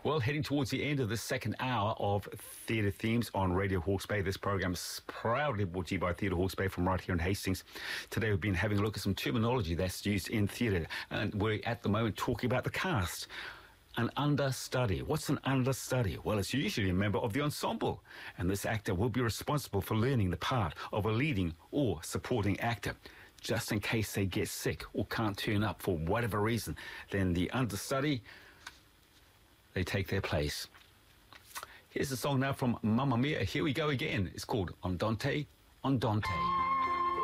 Well, heading towards the end of the second hour of Theatre Themes on Radio Hawke's Bay. This program is proudly brought to you by Theatre Hawke's Bay from right here in Hastings. Today we've been having a look at some terminology that's used in theatre, and we're at the moment talking about the cast. An understudy. What's an understudy? Well, it's usually a member of the ensemble, and this actor will be responsible for learning the part of a leading or supporting actor. Just in case they get sick or can't turn up for whatever reason, then the understudy, they take their place. Here's a song now from Mamma Mia. Here we go again. It's called Andante, Andante.